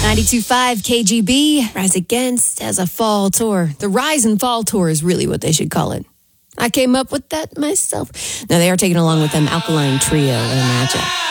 92.5 KGB, Rise Against as a fall tour. The Rise and Fall Tour is really what they should call it. I came up with that myself. Now, they are taking along with them Alkaline Trio and Magic.